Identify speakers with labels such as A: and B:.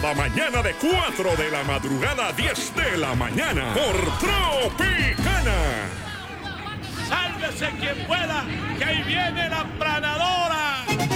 A: cada mañana de 4 de la madrugada a 10 de la mañana por Tropicana.
B: ¡Sálvese quien pueda, que ahí viene la planadora!